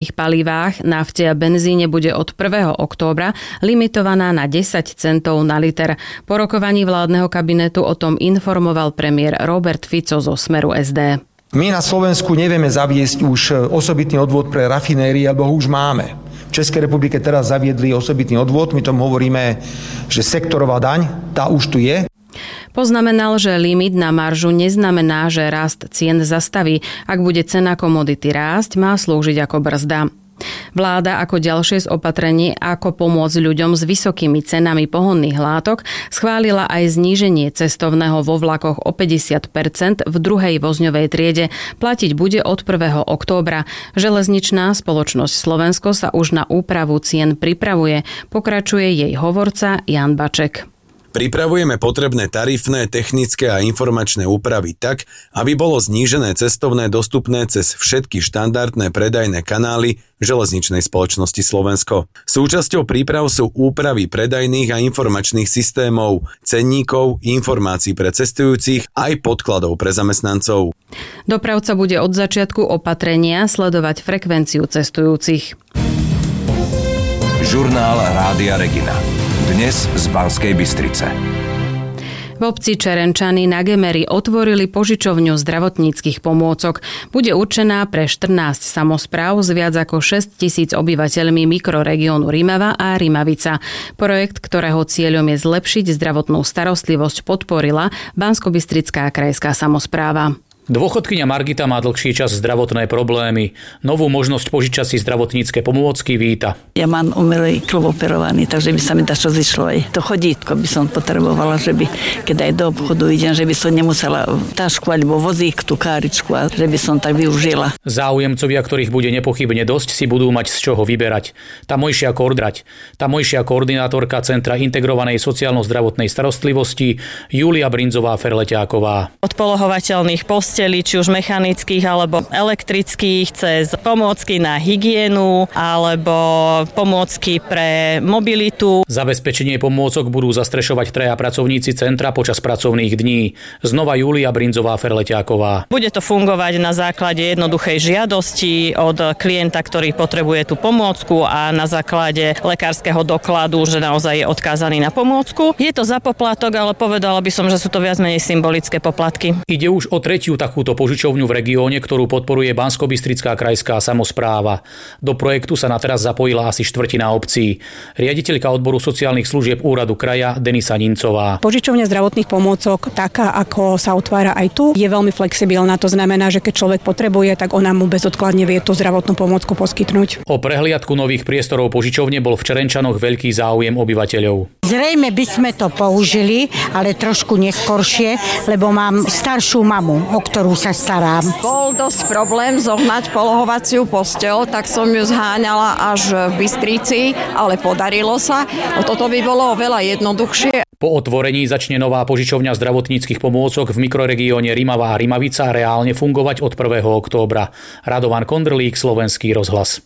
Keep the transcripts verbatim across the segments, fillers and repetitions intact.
všetkých palivách, nafte a benzíne bude od prvého októbra limitovaná na desať centov na liter. Po rokovaní vládneho kabinetu o tom informoval premiér Robert Fico zo Smeru es dé. My na Slovensku nevieme zaviesť už osobitný odvod pre rafinérie, alebo ho už máme. V Českej republike teraz zaviedli osobitný odvod, my tomu hovoríme, že sektorová daň, tá už tu je. Poznamenal, že limit na maržu neznamená, že rast cien zastaví. Ak bude cena komodity rásť, má slúžiť ako brzda. Vláda ako ďalšie z opatrení, ako pomôcť ľuďom s vysokými cenami pohonných látok, schválila aj zníženie cestovného vo vlakoch o päťdesiat percent v druhej vozňovej triede. Platiť bude od prvého októbra. Železničná spoločnosť Slovensko sa už na úpravu cien pripravuje. Pokračuje jej hovorca Jan Baček. Pripravujeme potrebné tarifné, technické a informačné úpravy tak, aby bolo znížené cestovné dostupné cez všetky štandardné predajné kanály Železničnej spoločnosti Slovensko. Súčasťou príprav sú úpravy predajných a informačných systémov, cenníkov, informácií pre cestujúcich aj podkladov pre zamestnancov. Dopravca bude od začiatku opatrenia sledovať frekvenciu cestujúcich. Žurnál Rádia Regina. Dnes z Banskej Bystrice. V obci Čerenčany na Gemeri otvorili požičovňu zdravotníckych pomôcok. Bude určená pre štrnásť samospráv s viac ako šesť tisíc obyvateľmi mikroregiónu Rimava a Rimavica. Projekt, ktorého cieľom je zlepšiť zdravotnú starostlivosť, podporila Banskobystrická krajská samospráva. Dôchodkyňa Margita má dlhší čas zdravotné problémy. Novú možnosť požičať si zdravotnícke pomôcky víta. Ja mám umelý klub operovaný, takže by sa mi dačo zišlo aj. To chodítko by som potrebovala, že by, keď aj do obchodu idem, že by som nemusela tašku alebo vozík, tú káričku, a že by som tak využila. Záujemcovia, ktorých bude nepochybne dosť, si budú mať z čoho vyberať. Tamojšia koordrať. Tamojšia koordinátorka Centra integrovanej sociálno-zdravotnej starostlivosti Júlia Brinzová-Ferleťáková. Od polohovateľných post či už mechanických alebo elektrických, cez pomôcky na hygienu alebo pomôcky pre mobilitu. Zabezpečenie pomôcok budú zastrešovať traja pracovníci centra počas pracovných dní. Znova Júlia Brinzová-Ferleťáková. Bude to fungovať na základe jednoduchej žiadosti od klienta, ktorý potrebuje tú pomôcku, a na základe lekárskeho dokladu, že naozaj je odkázaný na pomôcku. Je to za poplatok, ale povedala by som, že sú to viac menej symbolické poplatky. Ide už o tretiu takúto požičovňu v regióne, ktorú podporuje Banskobystrická krajská samospráva. Do projektu sa na teraz zapojila asi štvrtina obcí. Riaditeľka odboru sociálnych služieb úradu kraja Denisa Nincová. Požičovňa zdravotných pomôcok, taká ako sa otvára aj tu, je veľmi flexibilná. To znamená, že keď človek potrebuje, tak ona mu bezodkladne vie tú zdravotnú pomôcku poskytnúť. O prehliadku nových priestorov požičovne bol v Čerenčanoch veľký záujem obyvateľov. Zrejme by sme to použili, ale trošku neskoršie, lebo mám staršiu mamu, o ktorú sa starám. Bol dosť problém zohnať polohovaciu posteľ, tak som ju zháňala až v Bystrici, ale podarilo sa. Toto by bolo oveľa jednoduchšie. Po otvorení začne nová požičovňa zdravotníckych pomôcok v mikroregióne Rimava a Rimavica reálne fungovať od prvého októbra. Radovan Kondrlík, Slovenský rozhlas.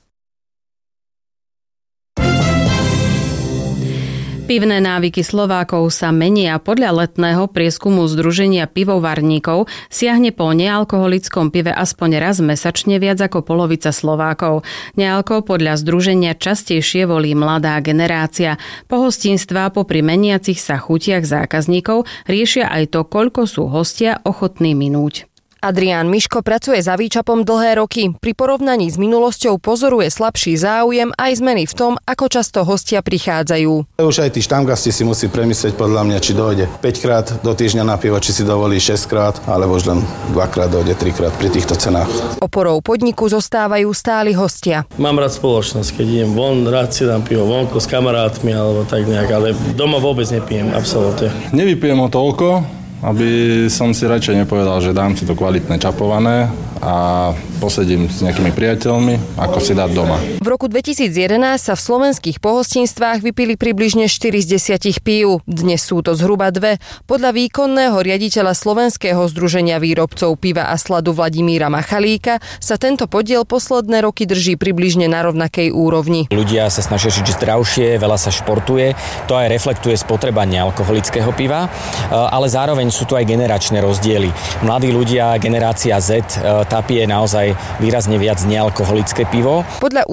Pivné návyky Slovákov sa menia. Podľa letného prieskumu Združenia pivovarníkov siahne po nealkoholickom pive aspoň raz mesačne viac ako polovica Slovákov. Nealko podľa združenia častejšie volí mladá generácia. Pohostinstva popri meniacich sa chutiach zákazníkov riešia aj to, koľko sú hostia ochotní minúť. Adrián Miško pracuje za Výčapom dlhé roky. Pri porovnaní s minulosťou pozoruje slabší záujem aj zmeny v tom, ako často hostia prichádzajú. Už aj tí štamgasti si musí premyslieť podľa mňa, či dojde päťkrát do týždňa na pivo, či si dovolí šesťkrát, alebo už len dvakrát dojde, trikrát pri týchto cenách. Oporou podniku zostávajú stáli hostia. Mám rád spoločnosť, keď idem von, rád si dám pivo vonku s kamarátmi alebo tak nejak, ale doma vôbec nepijem, absolútne. Nevypijem ho toľko, aby som si radšej nepovedal, že dám si to kvalitné čapované a posedím s nejakými priateľmi, ako si dať doma. V roku dvetisícjedenásť sa v slovenských pohostinstvách vypili približne štyri z desiatich pív. Dnes sú to zhruba dve. Podľa výkonného riaditeľa Slovenského združenia výrobcov piva a sladu Vladimíra Machalíka sa tento podiel posledné roky drží približne na rovnakej úrovni. Ľudia sa snažia žiť zdravšie, veľa sa športuje, to aj reflektuje spotreba nealkoholického piva, ale zároveň sú tu aj generačné rozdiely. Mladí ľudia, generácia Z, tá pije naozaj výrazne viac nealkoholické pivo. Podľa